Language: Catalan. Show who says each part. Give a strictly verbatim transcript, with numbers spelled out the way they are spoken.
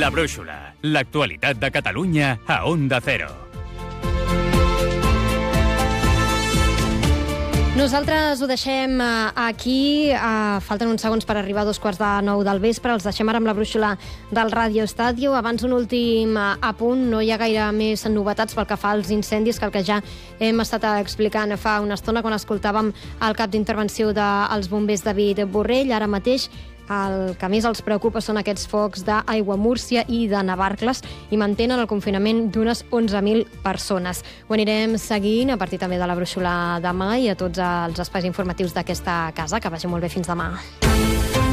Speaker 1: La Brúixola, l'actualitat de Catalunya a Onda Cero.
Speaker 2: Nosaltres ho deixem aquí. Falten uns segons per arribar a dos quarts de nou del vespre. Els deixem ara amb la brúixola del Radio Estadio. Abans un últim apunt. No hi ha gaire més novetats pel que fa als incendis que el que ja hem estat explicant fa una estona quan escoltàvem el cap d'intervenció dels bombers David Borrell. Ara mateix el que més els preocupa són aquests focs d'Aiguamúrcia i de Navarcles i mantenen el confinament d'unes onze mil persones. Ho anirem seguint a partir també de la brúixola demà i a tots els espais informatius d'aquesta casa. Que vagi molt bé, fins demà.